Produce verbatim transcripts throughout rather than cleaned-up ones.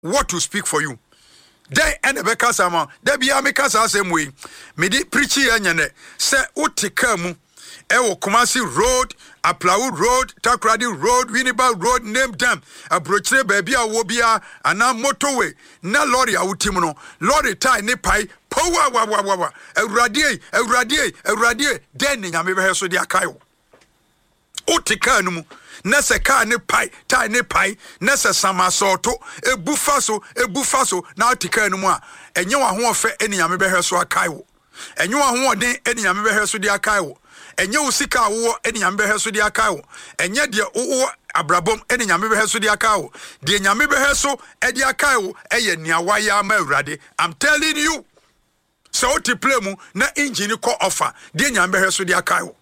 what to speak for you. Then and the Bekasama, there be a Mikasa same way. Midi preachy anyane, se utikamu, Ewo Kumasi Road, Aplau Road, Takradi Road, Winneba Road, name them, a broche baby a wobia, and now motorway, na lorry autimono, lorry tie ne pie, power wa wa wa wa, a radie, a radie, a radie, then in Yamiba dia Kayo. Utikanumu. Nessa car ne pie, tie ne pie, Nessa sama soto, a bufaso, a bufaso, now tika no more. And you are one for any Yamiba so a Kaiwo. And you are one day any Yamiba so dia Kaiwo. And you sika war any Yamiba so dia Kaiwo. And yet dear O Abrabom any Yamiba so dia Kao. Dear Yamiba so edia Kaiwo, a near wire merade. I'm telling you. So to play mu na engine ko offer, dear Yamiba so dia Kaiwo.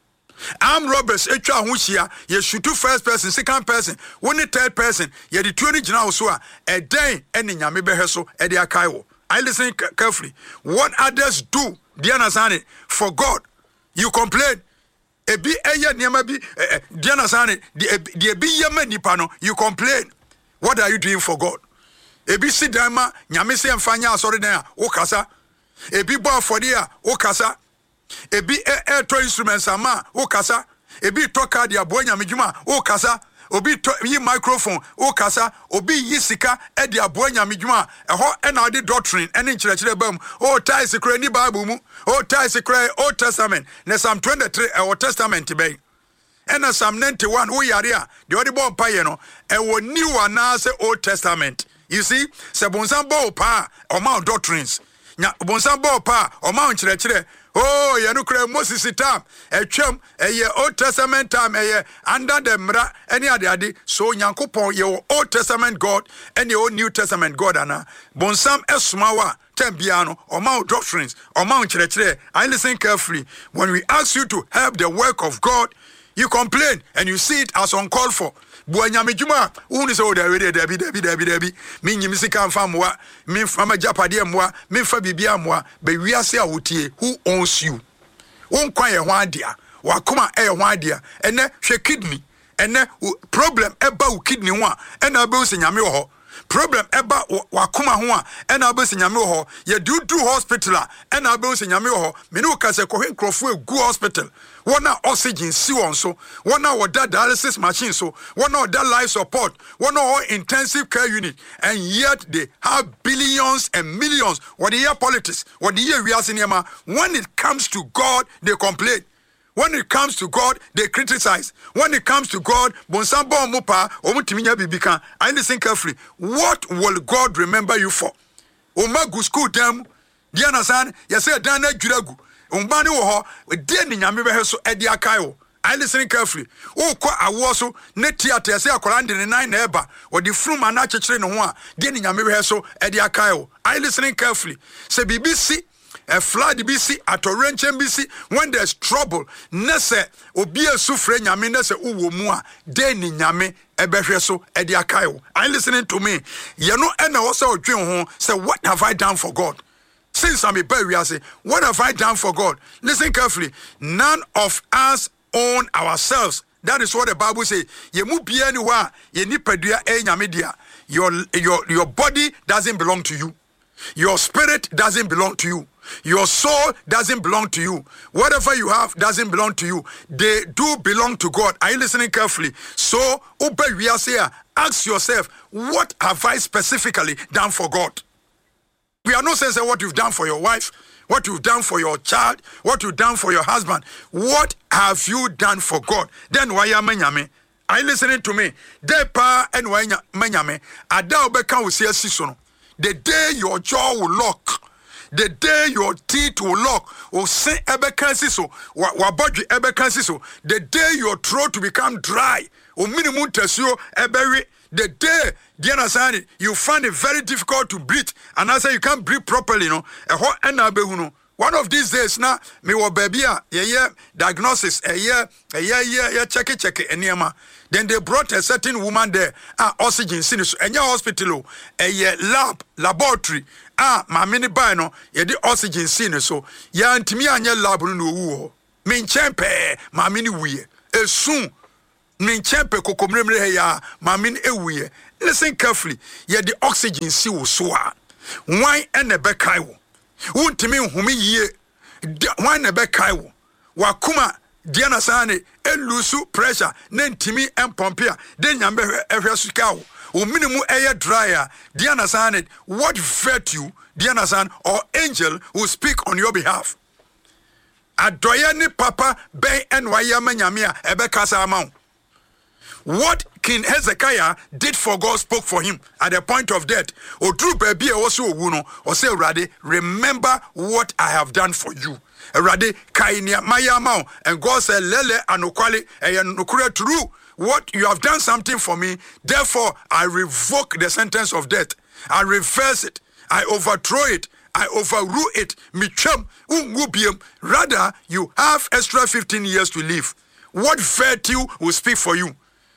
Armed robbers, etwa hushia, ye shoot first person, second person, one third person, ye the twenty general so a day any nyame beheso e de akaiwo. I listen carefully. What others do, Diana Sane, for God, you complain. E bi eye niama bi Diana Sane, the bi yema nipano, you complain. What are you doing for God? E bi sidama, nyame se mfanya asori na o kasa. E bi bo afode o kasa. Ebi air to instruments ama o kasa ebi to card ya bonya medjuma o kasa obi to yi microphone o kasa obi yi sika e dia bonya medjuma eho e na de doctrine ene nkyerɛkyerɛ bam o tie sekra ni bible mu o tie sekra Old Testament na Psalm twenty-three e o testament be ena Psalm ninety-one o yare a de odi bo paye no e wo new ana se Old Testament. You see se bonsan bo pa o ma doctrines nya bonsan bo pa o ma nkyerɛkyerɛ. Oh, you know, Moses time, a chum, a year Old Testament time, a year under the mra, any other, so Yankupon, your Old Testament God, and your New Testament God, Anna, Bonsam Esmawa, Tembiano, or Mount Doctrines, or Mount Chile. I listen carefully. When we ask you to help the work of God, you complain and you see it as uncalled for. Buanyame juma uni so da we da bi da bi da bi da bi me nyim sika mfa moa me mfa japade moa me mfa bibia moa be wiase a wotie who owns you won kwan ye ho adea wakoma e ye ho adea ene hwe kidney ene problem eba wo kidney ho a ena be wo nyame wo ho problem eba wakoma ho a ena be wo nyame wo ho ye do do hospital a ena be wo nyame wo ho me no ka se ko hwenkrofo egu hospital. One oxygen see on so, one hour that dialysis machine so, one hour that life support, one hour intensive care unit, and yet they have billions and millions. What the year politics, what the year we are seeing, when it comes to God, they complain. When it comes to God, they criticize. When it comes to God, bonsambo mupa omutiminya bibika. I listen carefully. What will God remember you for? Omagu school them, Diana san, yase dana juragu. Umbani wo ho de ni nyame be so e de akayo. I listen carefully. O kwa awo so ne theater se akola de ne nine na eba o de frum ana chechire ne ho a de ni nyame be so e de akayo. I listen carefully. Se B B C a flood B C at Orange B C when there's trouble nese obi asufre nyame nese uwo mu a de ni nyame e be so e de akayo. I listening to me. Ye no e na wo se odwen ho say what have I done for God? Since I'm a boy, we are saying, what have I done for God? Listen carefully. None of us own ourselves. That is what the Bible says. Ye mu bi anywhere, ye ni pedua e nyamedia. Your your your body doesn't belong to you. Your spirit doesn't belong to you. Your soul doesn't belong to you. Whatever you have doesn't belong to you. They do belong to God. Are you listening carefully? So, obe we are saying, ask yourself, what have I specifically done for God? We are not saying what you've done for your wife, what you've done for your child, what you've done for your husband. What have you done for God? Then why am I? Are you listening to me? Depa and why am Ada obeka will say sisono. The day your jaw will lock, the day your teeth will lock, or say ebeka siso, wa body ebeka siso. The day your throat will become dry, or minimum tesio eberi. The day, do you you find it very difficult to breathe, and I say you can't breathe properly, you know. One of these days now, me wa baby, yeah, yeah, diagnosis, a year, a year, yeah, yeah, check it, check it, and yama. Then they brought a certain woman there, ah, oxygen, sinus, and your hospital, a year lab, laboratory, ah, my mini bino, yeah, the oxygen, sinus, so, yeah, and to me, and your lab, no, mean champe, my mini we, a soon. Min chempe kokomremre ya mamin ewie Listen carefully. Ye the oxygen si wo so a. Why ene be kai wo? Wontimi nhumi yie. Why ne be kai wo? Wakuma Diana Sane elusu pressure na ntimi empompia de nyambe ehwe suka wo. O minimum air dryer, Diana San, what virtue, Diana San, or angel will speak on your behalf? Adoyani Papa Bay and Wayama Yamia Ebekasa amount. What King Hezekiah did for God spoke for him at the point of death. O true baby also wuno or say Rade, remember what I have done for you. Rade Kainia Maya Mount, and God said Lele Anukwale and Nukure true. What you have done something for me, therefore I revoke the sentence of death. I reverse it. I overthrow it. I overrule it. Micham ungubium. Rather, you have extra fifteen years to live. What virtue will speak for you?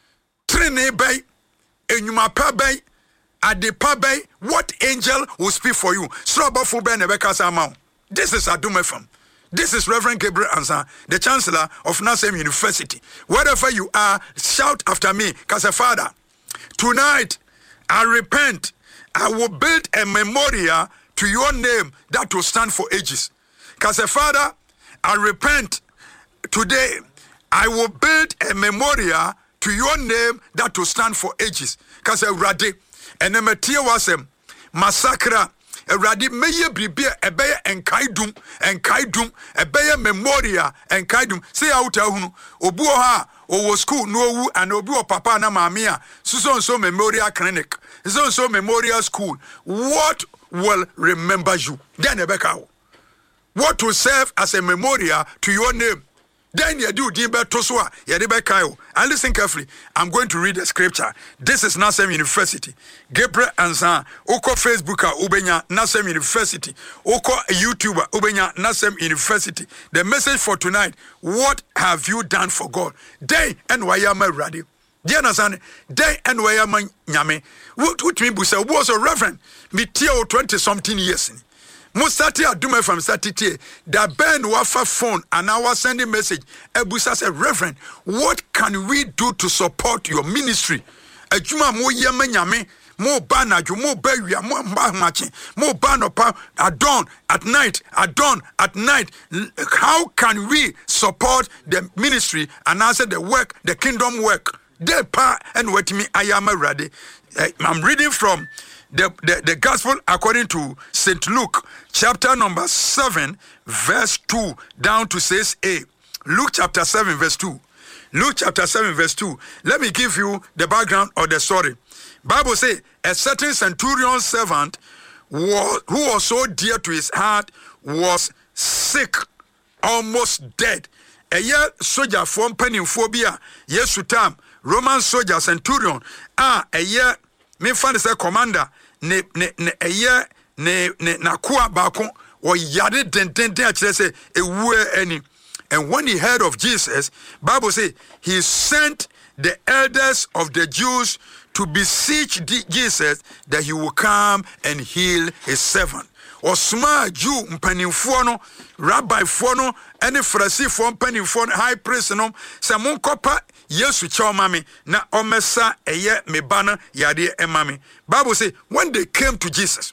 Trine bay, enyuma pa bay, adepa bay. What angel will speak for you? Sroba fube nebeka samau. This is Adumefam. This is Reverend Gabriel Ansa, the Chancellor of Nasem University. Wherever you are, shout after me, because Father, tonight I repent. I will build a memorial to your name that will stand for ages. Because Father, I repent. Today I will build a memorial to your name that will stand for ages. Because Rade, and the material was a massacre. Eradi meye bribia ebeye enkaidum enkaidum ebeye memoria enkaidum say out ahunu obu ha owo school no owu and obi o papa na maame a so so memorial clinic so so memorial school. What will remember you? Then ebeka what will serve as a memorial to your name? Then you do dimbe toswa yedebeka. And listen carefully. I'm going to read the scripture. This is Nasem University. Gabriel Ansa, Oko Facebooker Ubenya Nasem University. Oko YouTuber Ubenya Nasem University. The message for tonight: what have you done for God? Day and wayama radio. Dear Nasan, day and wayama nyame. What would me busa was a reverend? Me tio twenty something years. Mustati adume from Satiti, that Ben wafa phone and I was sending message. Ebusa said, Reverend, what can we do to support your ministry? Ejuma mo yeme nyame, mo bana ju mo beya mo machi, mo bano pa at dawn, at night, at dawn, at night. How can we support the ministry and answer the work, the kingdom work? De pa and what me I am ready. I'm reading from The, the, the gospel according to Saint Luke, chapter number seven, verse two, down to says A. Luke chapter seven, verse two. Luke chapter seven, verse two. Let me give you the background of the story. Bible says, a certain centurion servant was, who was so dear to his heart was sick, almost dead. A year soldier from Pennyphobia, yes, to time, Roman soldier centurion, ah, a year. Me find say commander ne ne ne eye ne ne nakua bako or yade den den den actually say ewu any. And when he heard of Jesus, Bible say he sent the elders of the Jews to beseech Jesus that he will come and heal his servant. Or small Jew mpanimfo no, rabbi fo no, any Pharisee fo mpanimfo high priest no, sa mon kopa Yesu chaw mami na omesa eye me bana yade emami. Bible say when they came to Jesus,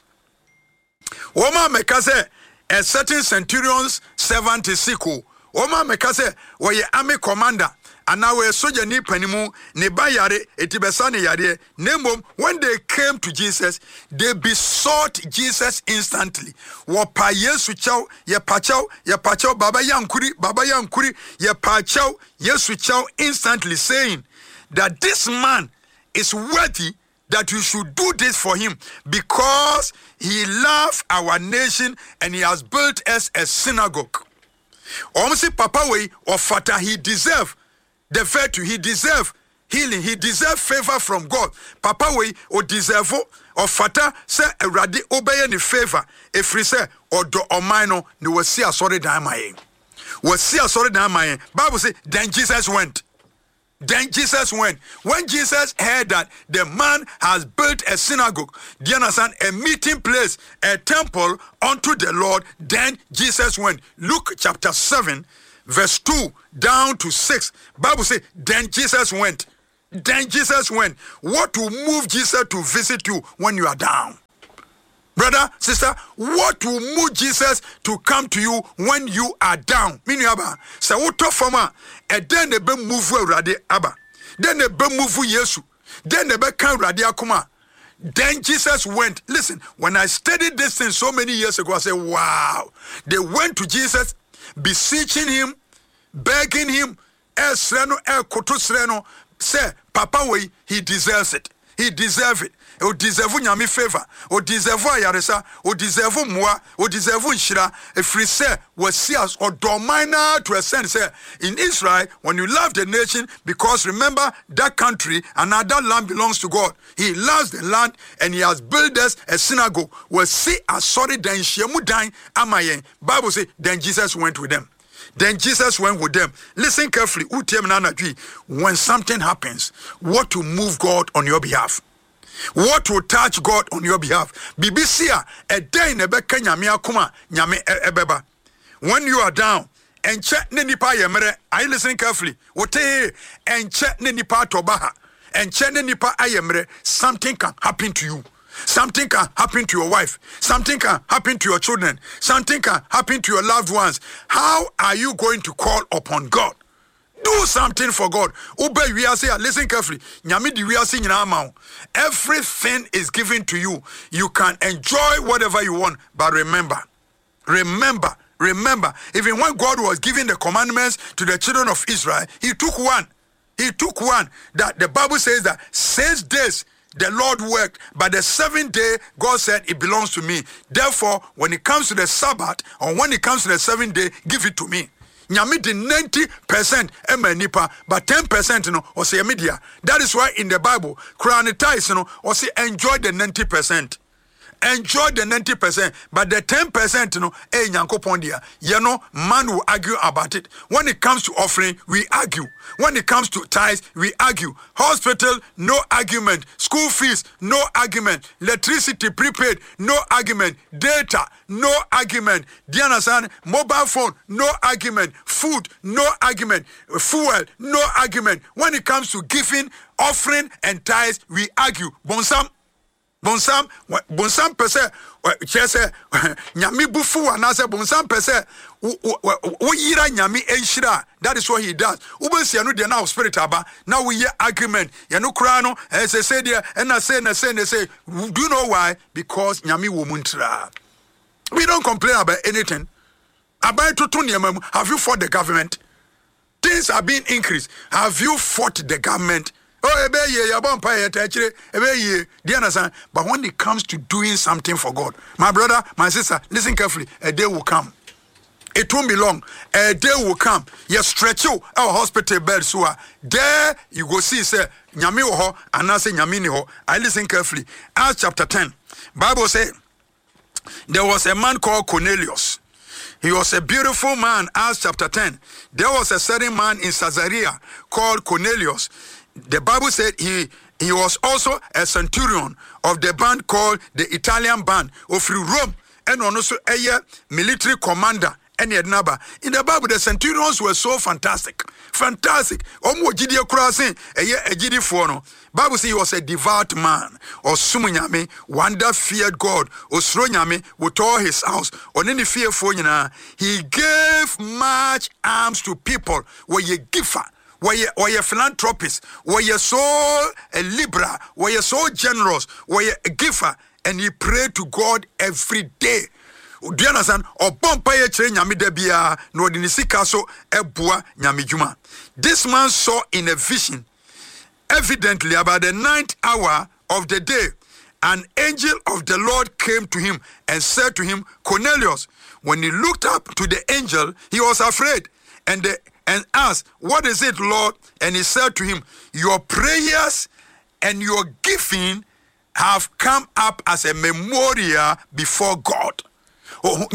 Oma meka say a certain centurion's servant is sick. Oma meka say we army commander and now we soldier ni panimu ne ba yare etibesa ne yare. Nemom when they came to Jesus, they besought Jesus instantly. Wapa Yesu chaw ye pachaw ye pachaw baba yankuri baba yankuri ye pachaw Yesu chaw instantly, saying that this man is worthy that you should do this for him because he loves our nation and he has built us a synagogue. Almost papa way or fata he deserve the virtue, he deserve healing, he deserve favor from God. Papa way or deserve or fata say a radi obey any favor if we say or do or minor no was see a sorry damaye. Was see a sorry damaye. Bible say then Jesus went. Then Jesus went. When Jesus heard that the man has built a synagogue, do you understand? A meeting place, a temple unto the Lord, then Jesus went. Luke chapter seven, verse two down to six. Bible says, then Jesus went. Then Jesus went. What will move Jesus to visit you when you are down? Brother, sister, what will move Jesus to come to you when you are down? Meaning, Abba, say, what to forma? And then they be move Radi Abba. Then they be move Yesu. Then they be come Radi Akuma. Then Jesus went. Listen, when I studied this thing so many years ago, I said, wow. They went to Jesus, beseeching him, begging him, El Sreno, El Koto Sreno, say, Papa, way, he deserves it. He deserves it. O deserve nyame favor. O deserve ayaresa. O deserve moi. O deserve nshira. If we say we see us or domina to a sense. Say in Israel, when you love the nation, because remember that country and that land belongs to God. He loves the land and he has built us a synagogue. We see a sorry then shemu dan amayen. Bible say then Jesus went with them. Then Jesus went with them. Listen carefully. When something happens, what to move God on your behalf? What will touch God on your behalf? B B C a day nebeka nyame akoma nyame ebeba. When you are down, and check ne nipa yemere. Are you listening carefully? Wote and check ne nipa tobaha. And check ne nipa ayemere. Something can happen to you. Something can happen to your wife. Something can happen to your children. Something can happen to your loved ones. How are you going to call upon God? Do something for God. Listen carefully. Everything is given to you. You can enjoy whatever you want. But remember, remember, remember, even when God was giving the commandments to the children of Israel, he took one. He took one that the Bible says that six days the Lord worked, but the seventh day, God said, it belongs to me. Therefore, when it comes to the Sabbath, or when it comes to the seventh day, give it to me. Nyame di ninety percent ema nipa, but ten percent no or say media. That is why in the Bible, Christians no or say enjoy the ninety percent. Enjoy the ninety percent, but the ten percent no eh nyankopon dia. You know, man will argue about it. When it comes to offering, we argue. When it comes to tithes, we argue. Hospital, no argument. School fees, no argument. Electricity prepaid, no argument. Data, no argument. Diana-san, mobile phone, no argument. Food, no argument. Fuel, no argument. When it comes to giving, offering, and tithes, we argue. Bonsam. Bonsam, bonsam pese, chese, nyami bufu anase bonsam pese, wo yira nyami enshira. That is what he does. Ube si anu dia na spirit aba. Now we hear argument. Yanu krano, eh se se dia, and I say, and I say, and I say. Do you know why? Because nyami wo muntra. We don't complain about anything. About to turn yamamu. Have you fought the government? Things are being increased. Have you fought the government? Oh, ebe ye, yabon pa ye, techire, ebe ye. Do you understand? But when it comes to doing something for God, my brother, my sister, listen carefully. A day will come. It won't be long. A day will come. You stretch you our hospital bed, so there you go see say nyami ho, and I say nyami ni ho. I listen carefully. Acts chapter ten. Bible say there was a man called Cornelius. He was a beautiful man. Acts chapter ten. There was a certain man in Caesarea called Cornelius. The Bible said he he was also a centurion of the band called the Italian band of Rome, and also a military commander. And in the Bible, the centurions were so fantastic, fantastic. Omo jidi crossing a year a jidi fono. Bible says he was a devout man, or sumunyame, one that feared God, or sronyame, with all his house, or any fear for you. He gave much alms to people where you give her. Were you, were you philanthropist? Were you so a libra? Were you so generous? Were you a giver? And he prayed to God every day. Do you understand? Or bompaye che nyami debia no dinisika so ebua nyami juma. This man saw in a vision, evidently about the ninth hour of the day, an angel of the Lord came to him and said to him, Cornelius. When he looked up to the angel, he was afraid. And the And asked, what is it, Lord? And he said to him, your prayers and your giving have come up as a memorial before God. Oh,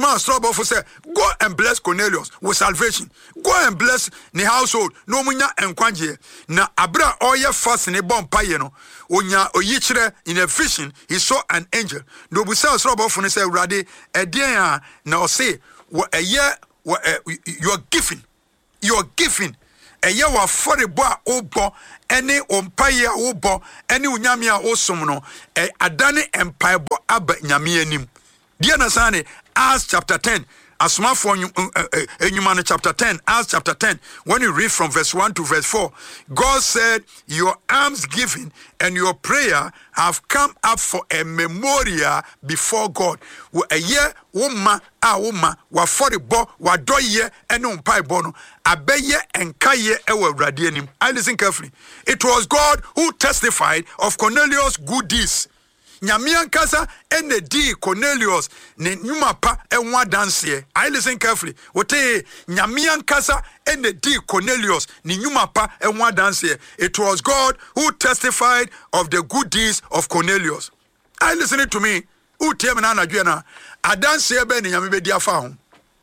go and bless Cornelius with salvation. Go and bless the household. No munya and kwanje. Na abra oye fast ne bon payeno. Onya oyichre in a vision. He saw an angel. No busa strobo for say rade edian na say a year you are giving. You're giving. eye wa forebo a obo ene ompaye a obo ene unyame a osom no e adane empaibo aba nyame anim. Dear Nasane, Acts chapter ten. Asma for Enyumane chapter ten, Acts chapter ten, when you read from verse one to verse four, God said, your alms giving and your prayer have come up for a memorial before God. A year, woma, a woma, wa for the bo, wa doye, and on pai bono, abeye and kaye ewe radianim. I listen carefully. It was God who testified of Cornelius' good deeds. Nyamian kasa ene di Cornelius ne nyuma pa enwa danse. I listen carefully. Wote nyamian kasa ene di Cornelius ne nyuma pa enwa danse. It was God who testified of the good deeds of Cornelius. I listen to me. Who tell me na na dwena adanse be ne nyame be di afa ho.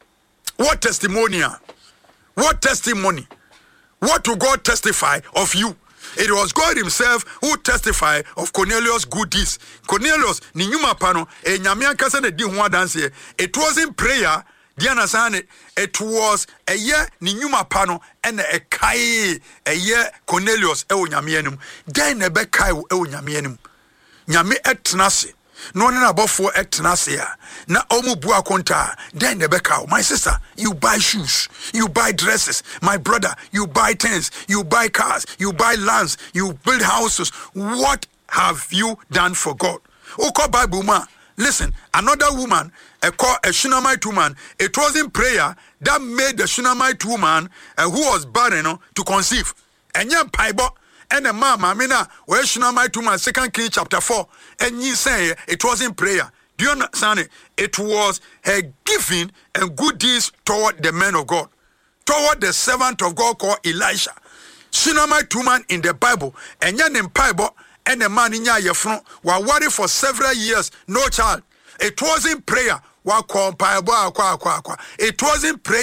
What testimonial? What testimony? What do God testify of you? It was God himself who testified of Cornelius' good deeds. Cornelius, ni nyuma pano, e nyame ankasa na di ho adanse. It wasn't prayer, Diana Sane, it was a year ni nyuma pano, and a kai, a year Cornelius, e o nyame enum. Den e be kai e o nyame enum. Nyame etnase. No one about four etnasia. Na omu bua konta. Then the bekao. My sister, you buy shoes, you buy dresses. My brother, you buy tents, you buy cars, you buy lands, you build houses. What have you done for God? Oko Bible man. Listen, another woman, a called a Shunammite woman. It wasn't prayer that made the Shunammite woman uh, who was barren uh, to conceive. And yeah, Bible. And a mama, Mina, where Shunammite to my second King chapter four, and you say it wasn't prayer. Do you understand it? It was her giving and good deeds toward the man of God, toward the servant of God called Elisha. Shunammite woman in the Bible, and yan in Bible, and a man in Yafron were worried for several years, no child. It wasn't prayer. It wasn't prayer.